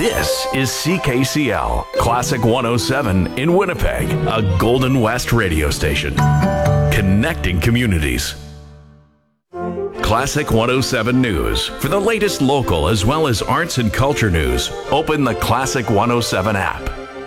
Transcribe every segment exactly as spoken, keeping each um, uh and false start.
This is C K C L, Classic one oh seven in Winnipeg, a Golden West radio station. Connecting communities. Classic one oh seven News. For the latest local as well as arts and culture news, open the Classic one oh seven app.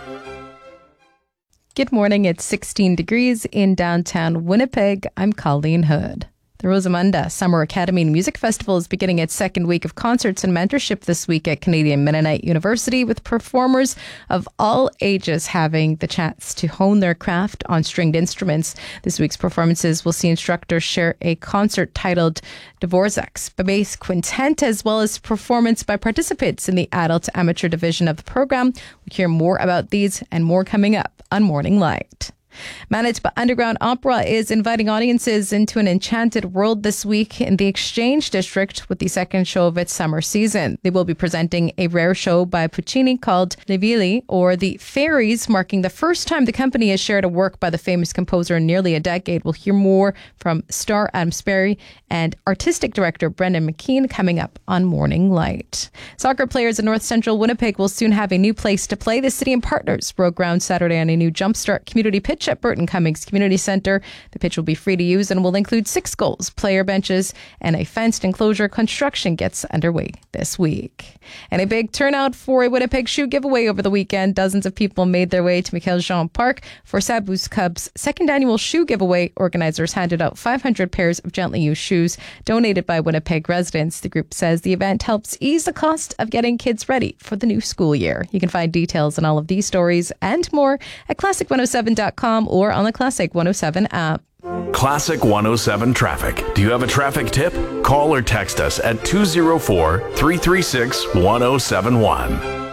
Good morning. It's sixteen degrees in downtown Winnipeg. I'm Colleen Hood. The Rosamunda Summer Academy and Music Festival is beginning its second week of concerts and mentorship this week at Canadian Mennonite University, with performers of all ages having the chance to hone their craft on stringed instruments. This week's performances will see instructors share a concert titled Dvorak's Bass Quintet, as well as performance by participants in the adult amateur division of the program. We'll hear more about these and more coming up on Morning Light. Manitoba Underground Opera is inviting audiences into an enchanted world this week in the Exchange District with the second show of its summer season. They will be presenting a rare show by Puccini called Le Ville, or The Fairies, marking the first time the company has shared a work by the famous composer in nearly a decade. We'll hear more from star Adam Sperry and artistic director Brendan McKean coming up on Morning Light. Soccer players in North Central Winnipeg will soon have a new place to play. The City and Partners broke ground Saturday on a new Jumpstart community pitch at Burton Cummings Community Centre. The pitch will be free to use and will include six goals, player benches, and a fenced enclosure. Construction gets underway this week. And a big turnout for a Winnipeg shoe giveaway over the weekend. Dozens of people made their way to Michael Jean Park for Sabus Cubs' second annual shoe giveaway. Organizers handed out five hundred pairs of gently used shoes donated by Winnipeg residents. The group says the event helps ease the cost of getting kids ready for the new school year. You can find details on all of these stories and more at classic one oh seven dot com or on the Classic one oh seven app. Classic one oh seven Traffic. Do you have a traffic tip? Call or text us at two oh four, three three six, one oh seven one.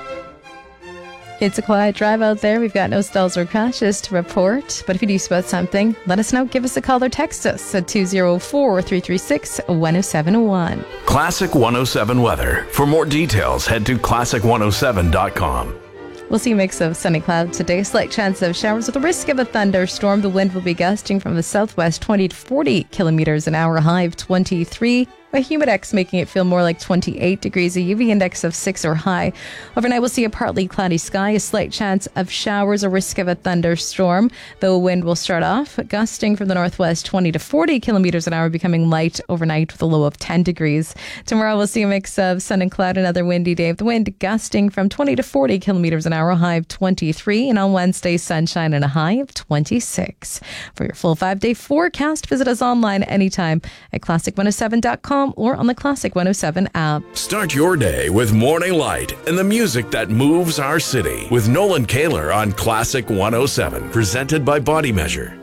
It's a quiet drive out there. We've got no stalls or crashes to report. But if you do spot something, let us know. Give us a call or text us at two oh four, three three six, one oh seven one. Classic one oh seven Weather. For more details, head to classic one oh seven dot com. We'll see a mix of sunny clouds today. Slight chance of showers with a risk of a thunderstorm. The wind will be gusting from the southwest twenty to forty kilometers an hour, high of twenty-three. A humidex making it feel more like twenty-eight degrees, a U V index of six or high. Overnight, we'll see a partly cloudy sky, a slight chance of showers, a risk of a thunderstorm. The wind will start off gusting from the northwest twenty to forty kilometers an hour, becoming light overnight with a low of ten degrees. Tomorrow, we'll see a mix of sun and cloud, another windy day, with the wind gusting from twenty to forty kilometers an hour, a high of twenty-three. And on Wednesday, sunshine and a high of twenty-six. For your full five-day forecast, visit us online anytime at classic one oh seven dot com. Or on the Classic one oh seven app. Start your day with Morning Light and the music that moves our city with Nolan Kaler on Classic one oh seven, presented by Body Measure.